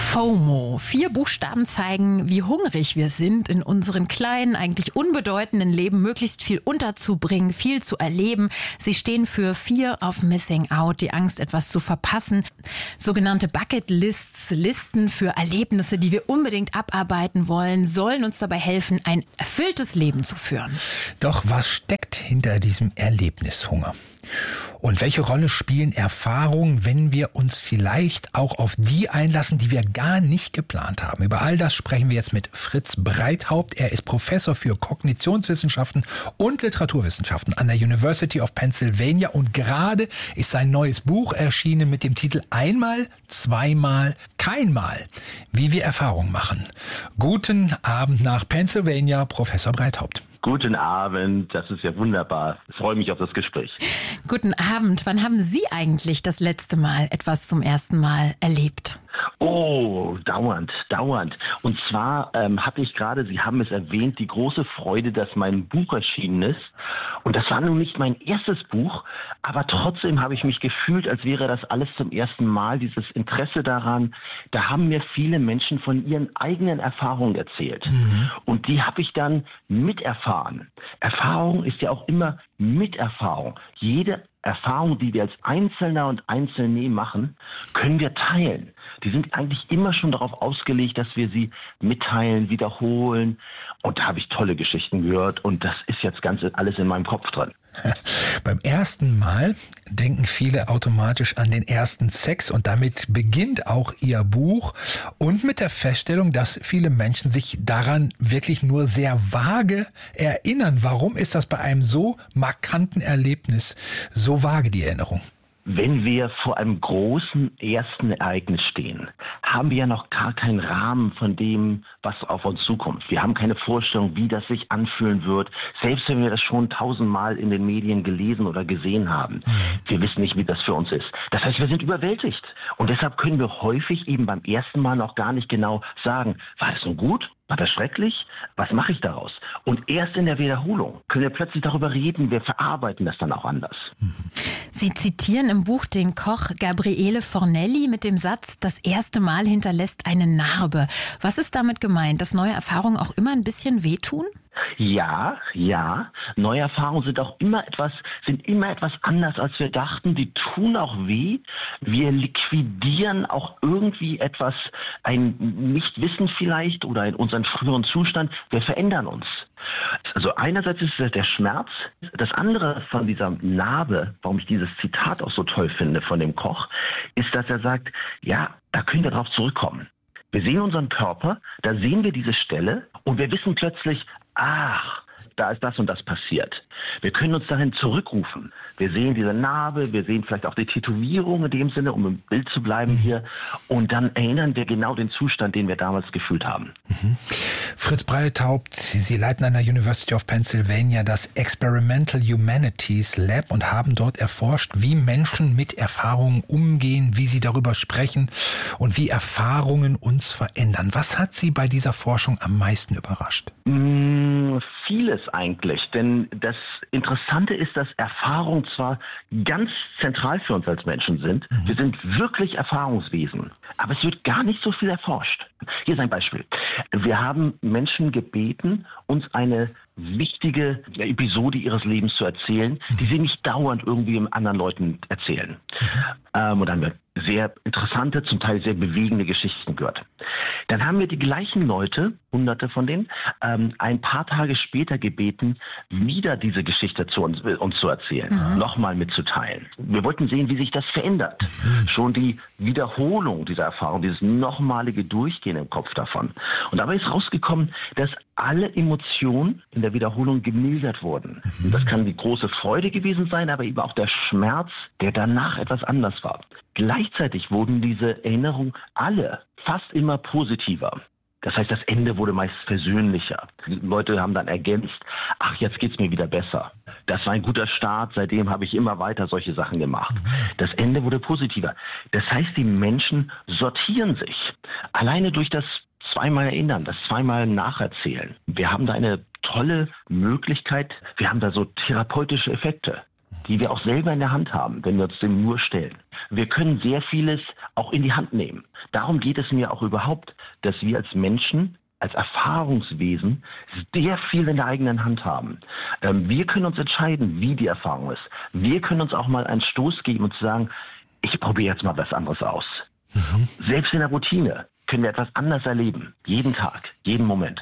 FOMO. 4 Buchstaben zeigen, wie hungrig wir sind, in unseren kleinen, eigentlich unbedeutenden Leben möglichst viel unterzubringen, viel zu erleben. Sie stehen für Fear of Missing Out, die Angst, etwas zu verpassen. Sogenannte Bucket Lists, Listen für Erlebnisse, die wir unbedingt abarbeiten wollen, sollen uns dabei helfen, ein erfülltes Leben zu führen. Doch was steckt hinter diesem Erlebnishunger? Und welche Rolle spielen Erfahrungen, wenn wir uns vielleicht auch auf die einlassen, die wir gar nicht geplant haben? Über all das sprechen wir jetzt mit Fritz Breithaupt. Er ist Professor für Kognitionswissenschaften und Literaturwissenschaften an der University of Pennsylvania. Und gerade ist sein neues Buch erschienen mit dem Titel Einmal, zweimal, keinmal. Wie wir Erfahrungen machen. Guten Abend nach Pennsylvania, Professor Breithaupt. Guten Abend, das ist ja wunderbar. Ich freue mich auf das Gespräch. Guten Abend. Wann haben Sie eigentlich das letzte Mal etwas zum ersten Mal erlebt? Oh, dauernd. Und zwar hatte ich gerade, Sie haben es erwähnt, die große Freude, dass mein Buch erschienen ist. Und das war nun nicht mein erstes Buch, aber trotzdem habe ich mich gefühlt, als wäre das alles zum ersten Mal, dieses Interesse daran. Da haben mir viele Menschen von ihren eigenen Erfahrungen erzählt. Und die habe ich dann miterfahren. Erfahrung ist ja auch immer Miterfahrung. Jede Erfahrungen, die wir als Einzelner und Einzelne machen, können wir teilen. Die sind eigentlich immer schon darauf ausgelegt, dass wir sie mitteilen, wiederholen. Und da habe ich tolle Geschichten gehört und das ist jetzt ganz alles in meinem Kopf drin. Beim ersten Mal denken viele automatisch an den ersten Sex und damit beginnt auch Ihr Buch und mit der Feststellung, dass viele Menschen sich daran wirklich nur sehr vage erinnern. Warum ist das bei einem so markanten Erlebnis so vage, die Erinnerung? Wenn wir vor einem großen ersten Ereignis stehen, haben wir ja noch gar keinen Rahmen von dem, was auf uns zukommt. Wir haben keine Vorstellung, wie das sich anfühlen wird, selbst wenn wir das schon 1000-mal in den Medien gelesen oder gesehen haben. Wir wissen nicht, wie das für uns ist. Das heißt, wir sind überwältigt. Und deshalb können wir häufig eben beim ersten Mal noch gar nicht genau sagen, war das nun gut? War das schrecklich? Was mache ich daraus? Und erst in der Wiederholung können wir plötzlich darüber reden, wir verarbeiten das dann auch anders. Sie zitieren im Buch den Koch Gabriele Fornelli mit dem Satz, das erste Mal hinterlässt eine Narbe. Was ist damit gemeint, dass neue Erfahrungen auch immer ein bisschen wehtun? Ja. Neue Erfahrungen sind immer etwas anders, als wir dachten. Die tun auch weh. Wir liquidieren auch irgendwie etwas, ein Nichtwissen vielleicht oder in unseren früheren Zustand. Wir verändern uns. Also einerseits ist es der Schmerz. Das andere von dieser Narbe, warum ich dieses Zitat auch so toll finde von dem Koch, ist, dass er sagt, ja, da können wir drauf zurückkommen. Wir sehen unseren Körper, da sehen wir diese Stelle und wir wissen plötzlich, ach, da ist das und das passiert. Wir können uns dahin zurückrufen. Wir sehen diese Narbe, wir sehen vielleicht auch die Tätowierung in dem Sinne, um im Bild zu bleiben hier. Und dann erinnern wir genau den Zustand, den wir damals gefühlt haben. Fritz Breithaupt, Sie leiten an der University of Pennsylvania das Experimental Humanities Lab und haben dort erforscht, wie Menschen mit Erfahrungen umgehen, wie sie darüber sprechen und wie Erfahrungen uns verändern. Was hat Sie bei dieser Forschung am meisten überrascht? Vieles eigentlich, denn das Interessante ist, dass Erfahrungen zwar ganz zentral für uns als Menschen sind, wir sind wirklich Erfahrungswesen, aber es wird gar nicht so viel erforscht. Hier ist ein Beispiel. Wir haben Menschen gebeten, uns eine wichtige Episode ihres Lebens zu erzählen, die sie nicht dauernd irgendwie anderen Leuten erzählen. Und dann haben wir sehr interessante, zum Teil sehr bewegende Geschichten gehört. Dann haben wir die gleichen Leute, Hunderte von denen, ein paar Tage später gebeten, wieder diese Geschichte uns zu erzählen, nochmal mitzuteilen. Wir wollten sehen, wie sich das verändert. Schon die Wiederholung dieser Erfahrung, dieses nochmalige Durchgehen im Kopf davon. Und dabei ist rausgekommen, dass alle Emotionen in der Wiederholung gemildert wurden. Und das kann die große Freude gewesen sein, aber eben auch der Schmerz, der danach etwas anders war. Gleichzeitig wurden diese Erinnerungen alle fast immer positiver. Das heißt, das Ende wurde meist versöhnlicher. Die Leute haben dann ergänzt, ach, jetzt geht's mir wieder besser. Das war ein guter Start, seitdem habe ich immer weiter solche Sachen gemacht. Das Ende wurde positiver. Das heißt, die Menschen sortieren sich. Alleine durch das zweimal erinnern, das zweimal nacherzählen. Wir haben da eine tolle Möglichkeit, wir haben da so therapeutische Effekte, die wir auch selber in der Hand haben, wenn wir uns dem nur stellen. Wir können sehr vieles auch in die Hand nehmen. darum geht es mir auch überhaupt, dass wir als Menschen, als Erfahrungswesen sehr viel in der eigenen Hand haben. Wir können uns entscheiden, wie die Erfahrung ist. Wir können uns auch mal einen Stoß geben und sagen, ich probiere jetzt mal was anderes aus. Selbst in der Routine können wir etwas anders erleben. Jeden Tag, jeden Moment.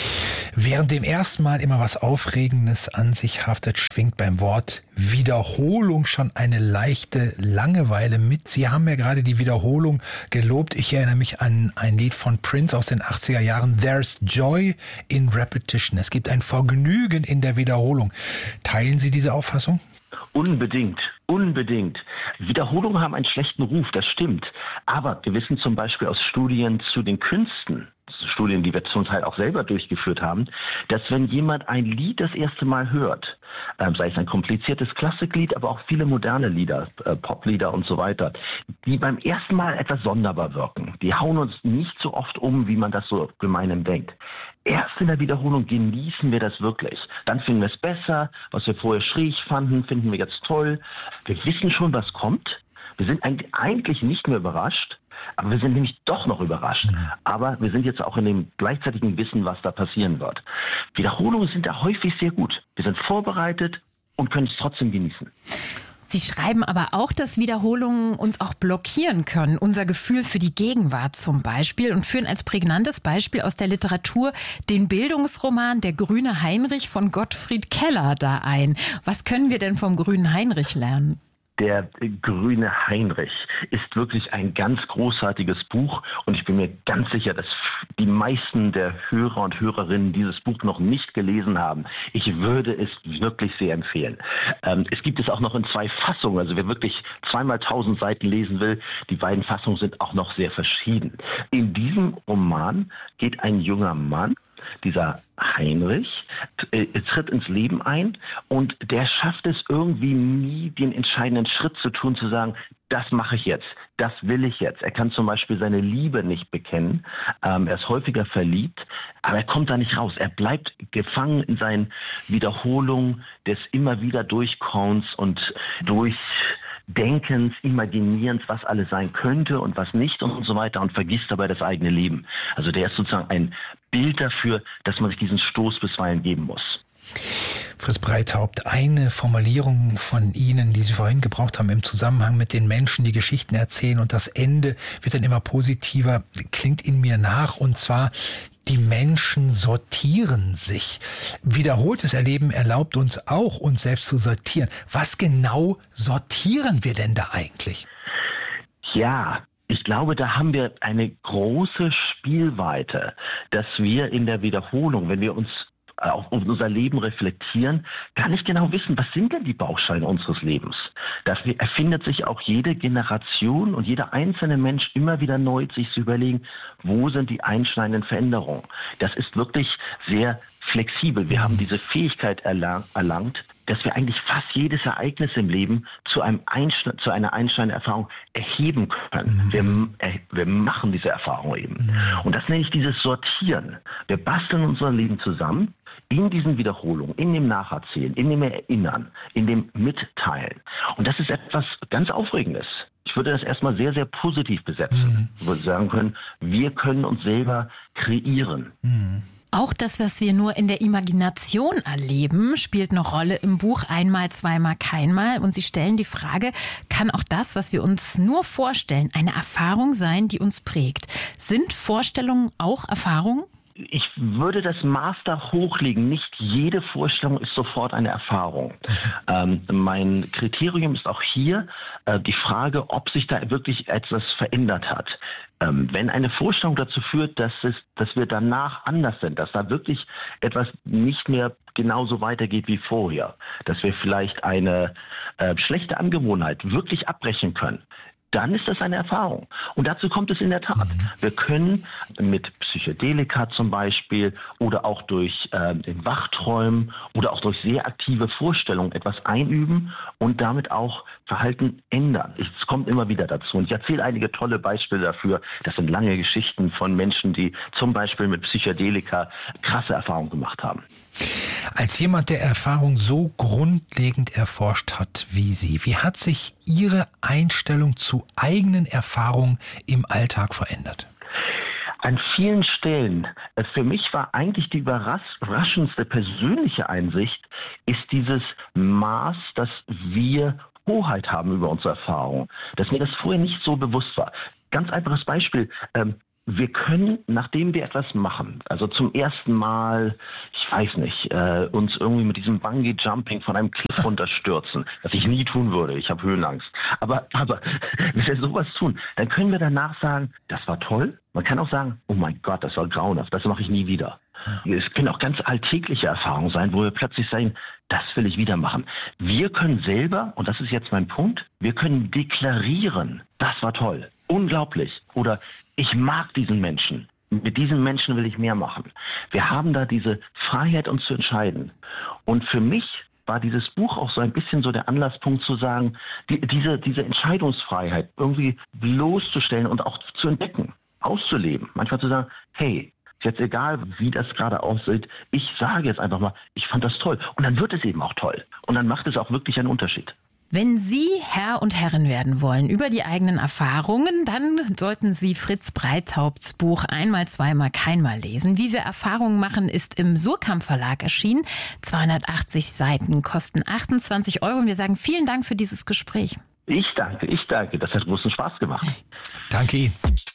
Während dem ersten Mal immer was Aufregendes an sich haftet, schwingt beim Wort Wiederholung schon eine leichte Langeweile mit. Sie haben ja gerade die Wiederholung gelobt. Ich erinnere mich an ein Lied von Prince aus den 80er Jahren. There's joy in repetition. Es gibt ein Vergnügen in der Wiederholung. Teilen Sie diese Auffassung? Unbedingt. Wiederholungen haben einen schlechten Ruf, das stimmt. Aber wir wissen zum Beispiel aus Studien zu den Künsten, Studien, die wir zum Teil auch selber durchgeführt haben, dass wenn jemand ein Lied das erste Mal hört, sei es ein kompliziertes Klassiklied, aber auch viele moderne Lieder, Poplieder und so weiter, die beim ersten Mal etwas sonderbar wirken. Die hauen uns nicht so oft um, wie man das so gemeinhin denkt. Erst in der Wiederholung genießen wir das wirklich. Dann finden wir es besser. Was wir vorher schräg fanden, finden wir jetzt toll. Wir wissen schon, was kommt. Wir sind eigentlich nicht mehr überrascht, aber wir sind nämlich doch noch überrascht. Aber wir sind jetzt auch in dem gleichzeitigen Wissen, was da passieren wird. Wiederholungen sind da häufig sehr gut. Wir sind vorbereitet und können es trotzdem genießen. Sie schreiben aber auch, dass Wiederholungen uns auch blockieren können, unser Gefühl für die Gegenwart zum Beispiel, und führen als prägnantes Beispiel aus der Literatur den Bildungsroman Der grüne Heinrich von Gottfried Keller da ein. Was können wir denn vom grünen Heinrich lernen? Der grüne Heinrich ist wirklich ein ganz großartiges Buch und ich bin mir ganz sicher, dass die meisten der Hörer und Hörerinnen dieses Buch noch nicht gelesen haben. Ich würde es wirklich sehr empfehlen. Es gibt es auch noch in 2 Fassungen, also wer wirklich 2x1000 Seiten lesen will, die beiden Fassungen sind auch noch sehr verschieden. In diesem Roman geht ein junger Mann, dieser Heinrich, tritt ins Leben ein und der schafft es irgendwie nie, den entscheidenden Schritt zu tun, zu sagen, das mache ich jetzt, das will ich jetzt. Er kann zum Beispiel seine Liebe nicht bekennen, er ist häufiger verliebt, aber er kommt da nicht raus. Er bleibt gefangen in seinen Wiederholungen des immer wieder Durchkommens und Denkens, Imaginierens, was alles sein könnte und was nicht und so weiter und vergisst dabei das eigene Leben. Also der ist sozusagen ein Bild dafür, dass man sich diesen Stoß bisweilen geben muss. Fritz Breithaupt, eine Formulierung von Ihnen, die Sie vorhin gebraucht haben im Zusammenhang mit den Menschen, die Geschichten erzählen und das Ende wird dann immer positiver, klingt in mir nach, und zwar: Die Menschen sortieren sich. Wiederholtes Erleben erlaubt uns auch, uns selbst zu sortieren. Was genau sortieren wir denn da eigentlich? Ja, ich glaube, da haben wir eine große Spielweite, dass wir in der Wiederholung, wenn wir uns auf unser Leben reflektieren, gar nicht genau wissen, was sind denn die Bausteine unseres Lebens. Da erfindet sich auch jede Generation und jeder einzelne Mensch immer wieder neu, sich zu überlegen, wo sind die einschneidenden Veränderungen. Das ist wirklich sehr flexibel. Wir haben diese Fähigkeit erlangt, dass wir eigentlich fast jedes Ereignis im Leben zu einer einschneidenden Erfahrung erheben können. Wir machen diese Erfahrung eben. Und das nenne ich dieses Sortieren. Wir basteln unser Leben zusammen in diesen Wiederholungen, in dem Nacherzählen, in dem Erinnern, in dem Mitteilen. Und das ist etwas ganz Aufregendes. Ich würde das erstmal sehr, sehr positiv besetzen. Ich würde sagen können, wir können uns selber kreieren. Auch das, was wir nur in der Imagination erleben, spielt eine Rolle im Buch Einmal, zweimal, keinmal. Und Sie stellen die Frage, kann auch das, was wir uns nur vorstellen, eine Erfahrung sein, die uns prägt? Sind Vorstellungen auch Erfahrungen? Ich würde das Maß da hochlegen. Nicht jede Vorstellung ist sofort eine Erfahrung. Mein Kriterium ist auch hier die Frage, ob sich da wirklich etwas verändert hat. Wenn eine Vorstellung dazu führt, dass wir danach anders sind, dass da wirklich etwas nicht mehr genauso weitergeht wie vorher, dass wir vielleicht eine schlechte Angewohnheit wirklich abbrechen können, dann ist das eine Erfahrung. Und dazu kommt es in der Tat. Wir können mit Psychedelika zum Beispiel oder auch durch den Wachträumen oder auch durch sehr aktive Vorstellungen etwas einüben und damit auch Verhalten ändern. Es kommt immer wieder dazu. Und ich erzähle einige tolle Beispiele dafür. Das sind lange Geschichten von Menschen, die zum Beispiel mit Psychedelika krasse Erfahrungen gemacht haben. Als jemand, der Erfahrung so grundlegend erforscht hat wie Sie, wie hat sich Ihre Einstellung zu eigenen Erfahrungen im Alltag verändert? An vielen Stellen. Für mich war eigentlich die überraschendste persönliche Einsicht, ist dieses Maß, dass wir Hoheit haben über unsere Erfahrungen. Dass mir das vorher nicht so bewusst war. Ganz einfaches Beispiel. Wir können, nachdem wir etwas machen, also zum ersten Mal, ich weiß nicht, uns irgendwie mit diesem Bungee-Jumping von einem Cliff runterstürzen, was ich nie tun würde, ich habe Höhenangst. Aber wenn wir sowas tun, dann können wir danach sagen, das war toll. Man kann auch sagen, oh mein Gott, das war grauenhaft, das mache ich nie wieder. Es können auch ganz alltägliche Erfahrungen sein, wo wir plötzlich sagen, das will ich wieder machen. Wir können selber, und das ist jetzt mein Punkt, wir können deklarieren, das war toll, unglaublich. Oder ich mag diesen Menschen. Mit diesem Menschen will ich mehr machen. Wir haben da diese Freiheit, uns zu entscheiden. Und für mich war dieses Buch auch so ein bisschen so der Anlasspunkt zu sagen, diese Entscheidungsfreiheit irgendwie loszustellen und auch zu entdecken, auszuleben. Manchmal zu sagen, hey, ist jetzt egal, wie das gerade aussieht, ich sage jetzt einfach mal, ich fand das toll. Und dann wird es eben auch toll. Und dann macht es auch wirklich einen Unterschied. Wenn Sie Herr und Herrin werden wollen über die eigenen Erfahrungen, dann sollten Sie Fritz Breithaupts Buch Einmal, zweimal, keinmal lesen. Wie wir Erfahrungen machen, ist im Surkamp Verlag erschienen. 280 Seiten, kosten 28 €. Und wir sagen vielen Dank für dieses Gespräch. Ich danke. Das hat großen Spaß gemacht. Danke Ihnen.